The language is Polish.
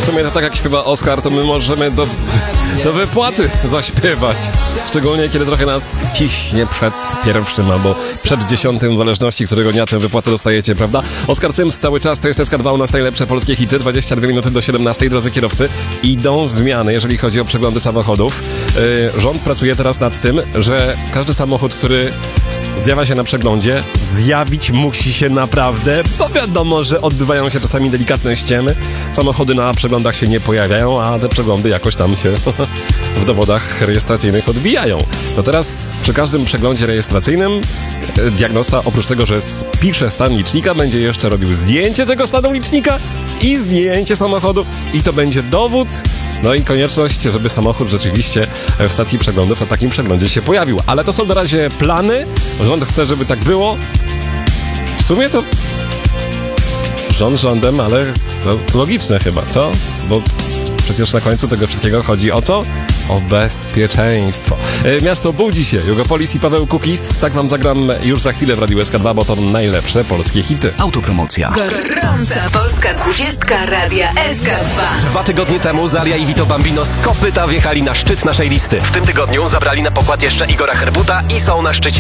W sumie to tak jak śpiewa Oskar, to my możemy do wypłaty zaśpiewać. Szczególnie kiedy trochę nas ciśnie przed pierwszym albo przed 10, w zależności którego dnia tę wypłatę dostajecie, prawda? Oskar Cyms cały czas, to jest SK2 u nas najlepsze polskie hity, 22 minuty do 17, drodzy kierowcy. Idą zmiany, jeżeli chodzi o przeglądy samochodów. Rząd pracuje teraz nad tym, że każdy samochód, który zjawia się na przeglądzie, zjawić musi się naprawdę, bo wiadomo, że odbywają się czasami delikatne ściemy. Samochody na przeglądach się nie pojawiają, a te przeglądy jakoś tam się w dowodach rejestracyjnych odbijają. To teraz przy każdym przeglądzie rejestracyjnym diagnosta, oprócz tego, że spisze stan licznika, będzie jeszcze robił zdjęcie tego stanu licznika i zdjęcie samochodu i to będzie dowód. No i konieczność, żeby samochód rzeczywiście w stacji przeglądów na takim przeglądzie się pojawił. Ale to są na razie plany. Rząd chce, żeby tak było. W sumie to rządem, ale to logiczne chyba, co? Bo przecież na końcu tego wszystkiego chodzi o co? O bezpieczeństwo. Miasto budzi się. Jugopolis i Paweł Kukis. Tak wam zagram już za chwilę w Radiu SK2, bo to najlepsze polskie hity. Autopromocja. Gorąca polska 20 Radia SK2. 2 tygodnie temu Zaria i Vito Bambino z kopyta wjechali na szczyt naszej listy. W tym tygodniu zabrali na pokład jeszcze Igora Herbuta i są na szczycie